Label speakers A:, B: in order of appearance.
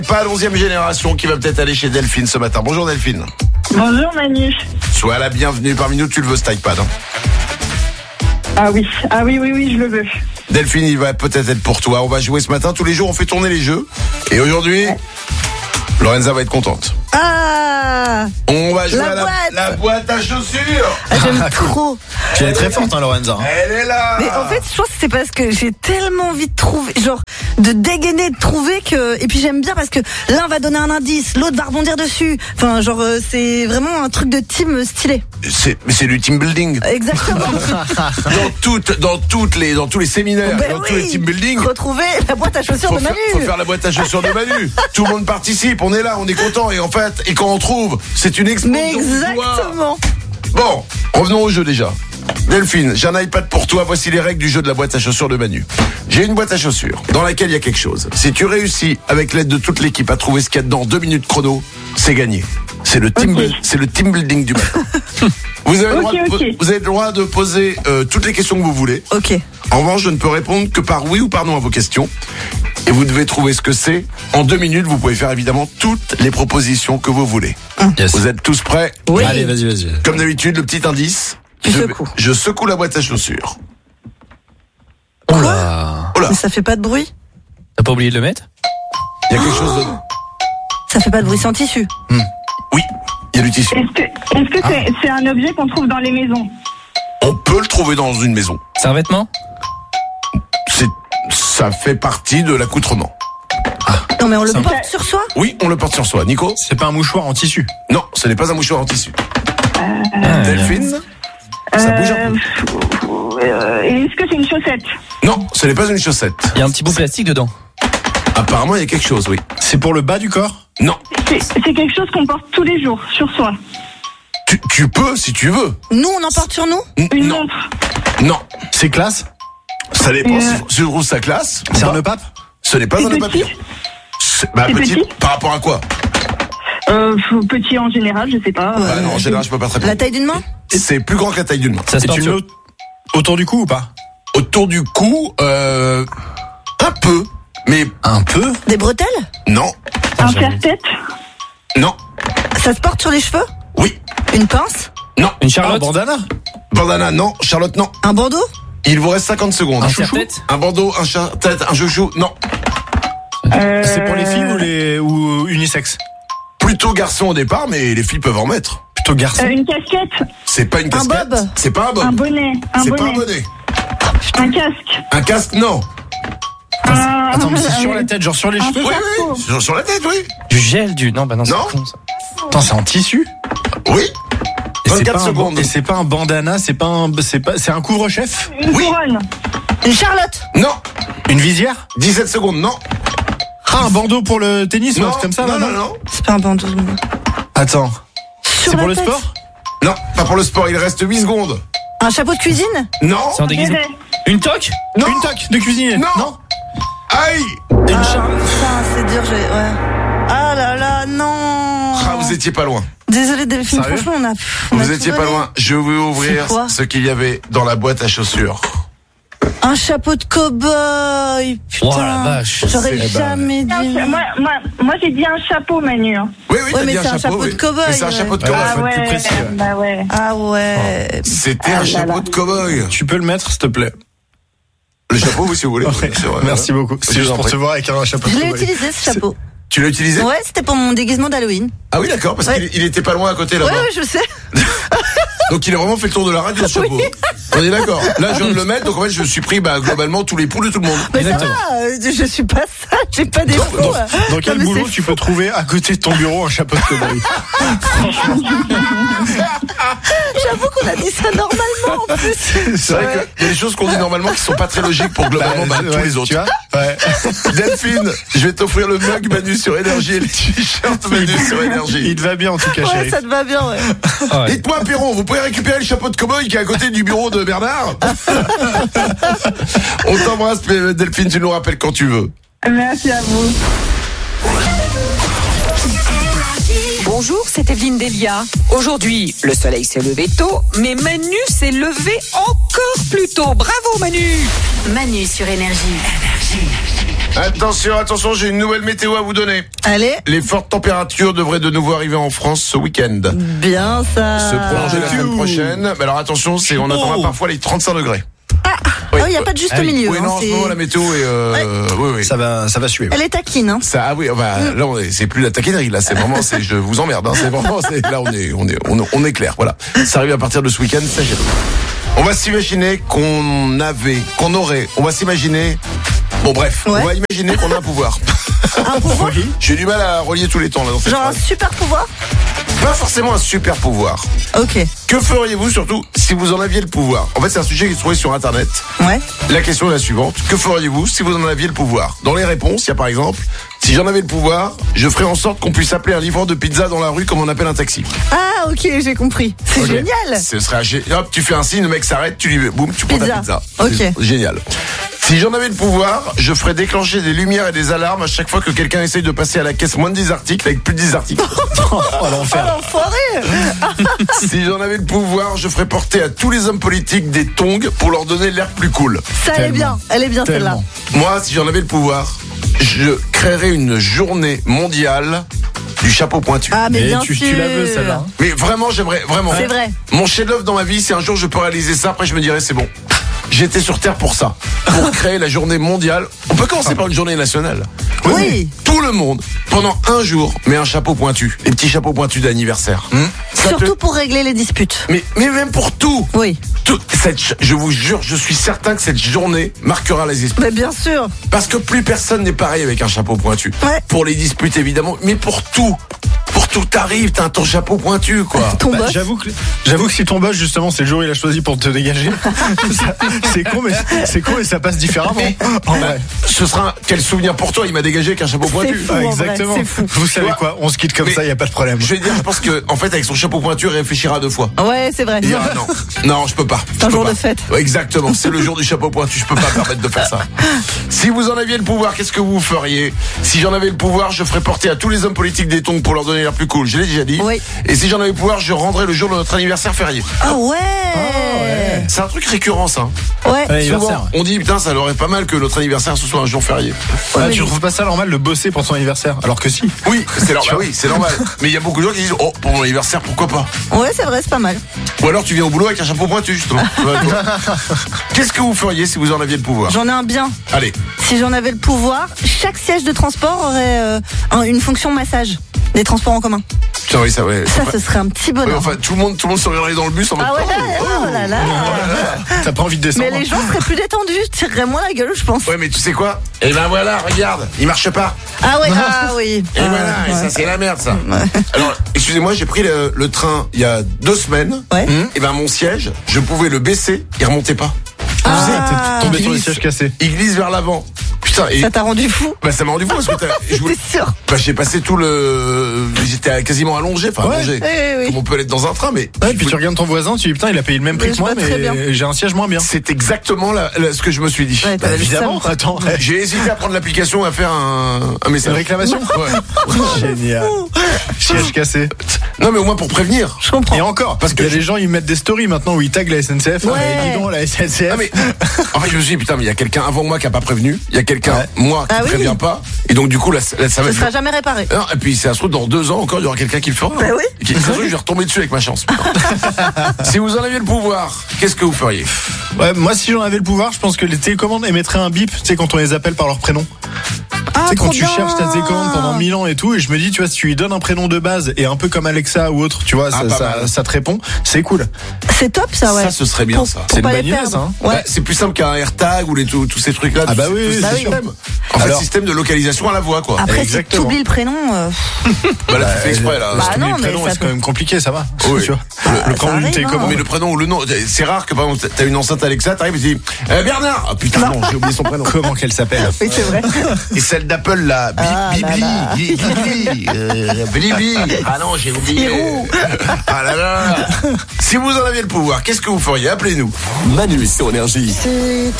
A: Pas 11e génération qui va peut-être aller chez Delphine ce matin. Bonjour Delphine.
B: Bonjour Manu.
A: Sois la bienvenue parmi nous, tu le veux ce iPad hein.
B: Ah oui, je le veux.
A: Delphine, il va peut-être être pour toi. On va jouer ce matin, tous les jours on fait tourner les jeux. Et aujourd'hui, Lorenza va être contente.
C: Ah,
A: on va jouer
C: la
A: à la boîte à chaussures.
C: j'aime trop.
D: Tu es très forte, hein, Lorenza.
A: Elle est là.
C: Mais en fait, je pense que c'est parce que j'ai tellement envie de trouver, genre, de dégainer, de trouver que, et puis j'aime bien parce que l'un va donner un indice, l'autre va rebondir dessus. Enfin, genre, c'est vraiment un truc de team stylé.
A: C'est du team building.
C: Exactement.
A: Dans tous les séminaires,
C: Ben
A: dans tous les team building.
C: Retrouver la boîte à chaussures de Manu.
A: Faut faire la boîte à chaussures de Manu. Tout le monde participe, on est là, on est content. Et en fait, quand on trouve, c'est une explosion.
C: Mais exactement.
A: Bon, revenons au jeu déjà. Delphine, j'ai un iPad pour toi. Voici les règles du jeu de la boîte à chaussures de Manu. J'ai une boîte à chaussures dans laquelle il y a quelque chose. Si tu réussis, avec l'aide de toute l'équipe, à trouver ce qu'il y a dedans en 2 minutes chrono, c'est gagné. C'est le team building du matin. Vous avez le droit de poser toutes les questions que vous voulez.
C: Ok.
A: En revanche, je ne peux répondre que par oui ou par non à vos questions. Et vous devez trouver ce que c'est. En 2 minutes, vous pouvez faire évidemment toutes les propositions que vous voulez.
D: Yes.
A: Vous êtes tous prêts?
C: Oui.
D: Allez, vas-y.
A: Comme d'habitude, le petit indice. Je secoue la boîte à chaussures.
D: Oh là.
C: Mais ça fait pas de bruit?
D: T'as pas oublié de le mettre?
A: Il y a quelque chose dedans.
C: Ça fait pas de bruit, c'est en tissu.
A: Oui, il y a du tissu.
B: Est-ce que c'est un objet qu'on trouve dans les maisons?
A: On peut le trouver dans une maison.
D: C'est un vêtement?
A: Ça fait partie de l'accoutrement.
C: Non mais on le
D: Sympa.
C: porte sur soi?
A: Oui, on le porte sur soi. Nico?
D: C'est pas un mouchoir en tissu?
A: Non, ce n'est pas un mouchoir en tissu. Delphine? Ça bouge un peu.
B: Est-ce que c'est une chaussette?
A: Non, ce n'est pas une chaussette.
D: Il y a un petit bout plastique dedans.
A: Apparemment, il y a quelque chose, oui.
D: C'est pour le bas du corps?
A: Non.
B: C'est quelque chose qu'on porte tous les jours sur soi.
A: Tu peux, si tu veux.
C: Nous, on en porte sur nous?
B: Une
A: Non.
B: montre.
A: Non.
D: C'est classe?
A: Ça dépend si tu trouves sa classe.
D: C'est
A: ou
D: un
A: pas.
D: nœud pape?
A: Ce n'est pas
B: C'est
A: un nœud
B: petit
A: papillon. C'est petit.
B: petit
A: Par rapport à quoi?
B: Petit en général, je sais pas.
A: Bah non, en général, je peux pas très bien.
C: La taille d'une main?
A: C'est plus grand que la taille d'une main.
D: Ça se
A: Et
D: porte
A: tu
D: sur-
A: veux-
D: autour du cou ou pas?
A: Autour du cou, un peu. Mais
D: Un peu?
C: Des bretelles?
A: non.
B: Un serre-tête?
A: Non.
C: Ça se porte sur les cheveux?
A: Oui.
C: Une pince?
A: Non.
D: Une charlotte? bandana?
A: Bandana, non. Charlotte, non.
C: Un bandeau?
A: Il vous reste 50 secondes.
D: Un
A: chouchou.
D: serre-tête?
A: Un bandeau, un tête, un chouchou. Non.
D: C'est pour les filles ou unisexe?
A: Plutôt garçon au départ, mais les filles peuvent en mettre.
D: Plutôt garçon.
B: Une casquette?
A: C'est pas une
C: Un
A: casquette.
C: bob.
A: C'est pas un bob.
B: Un bonnet? Un
A: C'est pas un
B: bonnet?
A: bonnet.
B: Un casque?
A: Un casque, non.
D: Attends, mais c'est sur la tête, genre sur les cheveux?
A: Oui, oui. Sur la tête, oui.
D: Du gel, non, bah non, c'est
A: Non.
D: con ça. Attends, c'est en tissu?
A: Oui.
D: Et c'est
A: 24
D: pas
A: secondes.
D: Et c'est pas un bandana, c'est un couvre-chef?
B: Une
A: Oui.
B: couronne?
C: Une charlotte?
A: Non.
D: Une visière?
A: 17 secondes, non.
D: Ah, un bandeau pour le tennis ou un
A: Non,
D: truc comme ça?
A: non,
D: là,
A: non, non.
C: C'est pas un bandeau.
D: Attends.
C: Sur
D: C'est pour
C: la
D: le
C: tête.
D: sport?
A: Non, pas pour le sport, il reste 8 secondes.
C: Un chapeau de cuisine?
A: Non.
D: C'est un déguisement.
B: Béret.
D: Une toque?
A: Non.
D: Une toque de cuisinier?
A: Non. Aïe.
D: Une charlotte?
C: Putain, c'est dur, ouais. Ah là là, non.
A: Ah, vous étiez pas loin.
C: Désolé Delphine,
D: Sérieux
C: franchement, on a
A: Vous
C: tout
A: étiez pas
C: donné.
A: loin. Je vais ouvrir
C: C'est quoi
A: ce qu'il y avait dans la boîte à chaussures.
C: Un chapeau de cow-boy. Putain.
D: Oh la vache.
C: J'aurais
A: C'est-
C: jamais dit.
B: Moi j'ai dit un chapeau, Manu.
A: Oui, oui,
C: Ouais,
A: t'as
C: mais
A: dit
C: c'est un chapeau
A: oui.
C: de cow-boy,
A: Mais c'est un
C: ouais.
A: chapeau de
D: Ouais,
A: cow-boy.
D: faut être plus précis, ouais.
B: Bah ouais.
C: Ah ouais.
A: C'était un chapeau de cow-boy.
D: Tu peux le mettre, s'il te plaît?
A: Le chapeau, oui, si vous voulez.
D: Ouais.
A: C'est vrai,
D: Merci
A: ouais.
D: beaucoup.
A: Je
D: C'est juste
A: vous en
D: pour
A: prie.
D: te voir avec un chapeau de
C: Je l'ai
D: cow-boy.
C: utilisé ce chapeau.
A: Tu l'as utilisé?
C: Ouais, c'était pour mon déguisement d'Halloween.
A: Ah oui, d'accord, parce
C: Ouais.
A: qu'il était pas loin à côté là-bas.
C: Ouais, je sais.
A: Donc il a vraiment fait le tour de la radio, ce chapeau. On est d'accord. Là, je viens de le mettre, donc en fait, je suis pris, globalement, tous les pouls de tout le monde.
C: Mais ça
D: Exactement.
C: va, je suis pas ça, j'ai pas des fous.
D: Dans quel
C: mais
D: boulot
C: c'est
D: tu peux trouver à côté de ton bureau un chapeau de cow-boy?
C: J'avoue qu'on a dit ça normalement en plus.
A: C'est vrai qu'il y a des choses qu'on dit normalement qui sont pas très logiques pour globalement tous
D: Ouais,
A: les autres.
D: Tu vois? Ouais.
A: Delphine, je vais t'offrir le mug Manu sur Énergie et le t-shirt Manu sur Énergie.
D: Il te va bien en tout cas,
C: Ouais,
D: chérie.
C: ça te va bien, ouais.
D: Ah ouais.
A: Dites-moi, Perron, vous pouvez récupérer le chapeau de cow-boy qui est à côté du bureau de Bernard? On t'embrasse, Delphine, tu nous rappelles quand tu veux.
B: Merci à vous.
E: Bonjour, c'est Evelyne Delia. Aujourd'hui, le soleil s'est levé tôt, mais Manu s'est levé encore plus tôt. Bravo Manu!
F: Manu sur Énergie.
A: Attention, j'ai une nouvelle météo à vous donner.
C: Allez.
A: Les fortes températures devraient de nouveau arriver en France ce week-end.
C: Bien ça.
A: Se prolonger la semaine prochaine. Mais alors attention, on attendra parfois les 35 degrés.
C: Oui, il n'y a pas de juste milieu.
A: Oui, non, en ce moment, la météo est... Oui.
D: Ça va suer.
C: Elle est taquine, hein.
A: Ça, là, c'est plus la taquinerie, là, c'est vraiment, je vous emmerde, hein, c'est vraiment, là, on est clair, voilà. Ça arrive à partir de ce week-end, ça, on va s'imaginer on va s'imaginer, on va imaginer qu'on a un pouvoir.
C: Un pouvoir?
A: J'ai du mal à relier tous les temps, là, dans cette
C: Genre
A: phrase.
C: un super pouvoir?
A: Pas forcément un super pouvoir.
C: Ok.
A: Que feriez-vous surtout si vous en aviez le pouvoir? En fait, c'est un sujet qui est trouvé sur Internet.
C: Ouais.
A: La question est la suivante. Que feriez-vous si vous en aviez le pouvoir? Dans les réponses, il y a par exemple, si j'en avais le pouvoir, je ferais en sorte qu'on puisse appeler un livreur de pizza dans la rue comme on appelle un taxi.
C: Ah, ok, j'ai compris. C'est génial.
A: Ce serait hop, tu fais un signe, le mec s'arrête, tu lui boum, tu prends ta pizza.
C: Ok.
A: C'est génial. Si j'en avais le pouvoir, je ferais déclencher des lumières et des alarmes à chaque fois que quelqu'un essaye de passer à la caisse moins de 10 articles avec plus de 10 articles.
D: Oh l'enfer.
C: Oh l'enfoiré.
A: Si j'en avais le pouvoir, je ferais porter à tous les hommes politiques des tongs pour leur donner l'air plus cool.
C: Ça, elle est bien celle-là.
A: Moi, si j'en avais le pouvoir, je créerais une journée mondiale du chapeau pointu.
C: Ah, mais bien sûr.
D: Tu la veux celle-là.
A: Mais vraiment, j'aimerais, vraiment.
C: C'est vrai.
A: Mon chef-d'œuvre dans ma vie, c'est un jour je peux réaliser ça, après je me dirais c'est bon. J'étais sur Terre pour ça, pour créer la journée mondiale. On peut commencer par une journée nationale.
C: Oui.
A: Tout le monde, pendant un jour, met un chapeau pointu. Les petits chapeaux pointus d'anniversaire.
C: Surtout pour régler les disputes.
A: Mais même pour tout.
C: Oui.
A: Je vous jure, je suis certain que cette journée marquera les esprits.
C: Mais bien sûr.
A: Parce que plus personne n'est pareil avec un chapeau pointu.
C: Ouais.
A: Pour les disputes évidemment, mais pour tout. Pour tout t'arrive, t'as ton chapeau pointu quoi.
C: Ton boss.
D: J'avoue que si ton boss justement c'est le jour où il a choisi pour te dégager, c'est con mais ça passe différemment.
A: Ce sera quel souvenir pour toi, il m'a dégagé avec un chapeau pointu.
C: Fou, en vrai,
D: exactement.
C: c'est fou.
D: Vous savez quoi, on se quitte comme ça, il y a pas de problème.
A: Je vais dire, je pense que en fait avec son chapeau pointu, il réfléchira 2 fois.
C: Ouais, c'est vrai.
A: Il dira, non, je peux pas.
C: C'est un jour de fête.
A: Ouais, exactement, c'est le jour du chapeau pointu, je peux pas me permettre de faire ça. Si vous en aviez le pouvoir, qu'est-ce que vous feriez? Si j'en avais le pouvoir, je ferais porter à tous les hommes politiques des tongs pour leur donner l'air plus cool. Je l'ai déjà dit.
C: Oui.
A: Et si j'en avais le pouvoir, je rendrais le jour de notre anniversaire férié.
C: Ah ouais.
A: C'est un truc récurrent ça.
C: Ouais.
A: Souvent, on dit putain, ça leur est pas mal que notre anniversaire ce soit un jour férié.
D: Tu trouves pas ça normal de bosser pour ton anniversaire? Alors que si.
A: Oui, c'est normal. Mais il y a beaucoup de gens qui disent oh, pour mon anniversaire, pourquoi pas?
C: Ouais, c'est vrai, c'est pas mal.
A: Ou alors tu viens au boulot avec un chapeau pointu justement. Qu'est-ce que vous feriez si vous en aviez le pouvoir?
C: J'en ai un bien.
A: Allez.
C: Si j'en avais le pouvoir, chaque siège de transport aurait une fonction massage des transports en commun.
A: Putain, oui, ça, ouais.
C: Ça, ce serait un petit bonheur.
A: Ouais, enfin, tout le monde se regarderait dans le bus en mode.
C: Ah ouais, oh là là.
D: T'as pas envie de descendre.
C: Mais les gens seraient plus détendus, tireraient moins la gueule, je pense.
A: Ouais, mais tu sais quoi? Eh ben voilà, regarde, il marche pas.
C: Ah ouais, ah oui.
A: Et voilà, et ça c'est la merde ça. Alors, excusez-moi, j'ai pris le train il y a 2 semaines.
C: Ouais.
A: Et ben mon siège, je pouvais le baisser, il remontait pas.
D: T'es tombé
A: il
D: sur les
A: glisse.
D: sièges cassés.
A: Il glisse vers l'avant. Putain, et
C: Ça t'a rendu fou?
A: bah ça m'a rendu fou parce que
C: T'es sûr?
A: j'ai passé tout j'étais quasiment allongé, allongé.
C: Oui.
A: Comme on peut l'être dans un train, mais
D: Ouais, puis tu regardes ton voisin, tu dis putain, il a payé le même prix
C: Mais
D: que moi,
C: je vois très bien.
D: mais j'ai un siège moins bien.
A: c'est exactement ce que je me suis dit.
C: Ouais, t'as
D: Évidemment,
C: ça,
D: attends.
A: J'ai hésité à prendre l'application et à faire un message.
D: Une réclamation?
A: Ouais.
D: Génial. Siège cassé.
A: Non mais au moins pour prévenir.
C: Je comprends.
D: Et encore, parce qu'il y a des gens, ils mettent des stories maintenant où ils taguent la SNCF.
C: Ouais.
D: Dis donc, la SNCF.
A: Ah mais en fait je me suis dit putain mais il y a quelqu'un avant moi qui a pas prévenu, il y a quelqu'un moi qui
C: Ah oui.
A: prévient pas et donc du coup là ça va
C: Ça
A: être
C: sera jamais réparé.
A: non, et puis ça se trouve dans 2 ans encore il y aura quelqu'un qui le fera.
C: Bah oui.
A: Et qui, ça se trouve, je vais retomber dessus avec ma chance. Si vous en aviez le pouvoir, qu'est-ce que vous feriez?
D: Ouais, moi, si j'en avais le pouvoir, je pense que les télécommandes émettraient un bip, tu sais, quand on les appelle par leur prénom.
C: Ah,
D: Tu sais, quand
C: trop
D: tu
C: bien.
D: cherches ta télécommande pendant 1000 ans et tout, et je me dis, tu vois, si tu lui donnes un prénom de base et un peu comme Alexa ou autre, tu vois,
A: Ah, pas mal.
D: ça te répond, c'est cool.
C: C'est top ça, ouais.
A: Ça ce serait bien
C: Pour-
A: ça.
C: pour
D: C'est une
C: pas les
D: bonne idée,
C: perdre.
D: ça, hein.
C: Ouais.
A: Bah, c'est plus simple qu'un AirTag ou tous ces trucs-là.
D: Ah bah
A: tous
D: oui,
A: ces
D: c'est sûr.
A: systèmes. En fait,
D: Alors-
A: système de localisation à la voix, quoi.
C: Après,
D: Exactement.
C: si t'oublies le prénom,
A: Bah là, tu fais exprès, là.
C: Bah,
D: Si tu
C: non,
D: mets le
C: mais
D: prénom,
C: ça
D: c'est
C: peut-
D: quand même compliqué, ça va.
A: Oui.
D: Tu vois.
A: Le
C: ça
A: prénom
C: arrive,
A: d'une télécommande,
C: hein.
A: mais le prénom ou le nom, c'est rare que par exemple t'as une enceinte Alexa, t'arrives et tu dis Bernard. Ah putain non, j'ai oublié son prénom.
D: Comment qu'elle s'appelle?
C: oui, c'est vrai.
A: Et celle d'Apple là,
C: Ah,
A: Bibli,
C: là, là.
A: Blibli. Ah non, j'ai oublié. Ah là là. Si vous en aviez le pouvoir, qu'est-ce que vous feriez? Appelez-nous.
F: Manu sur Énergie.
C: C'est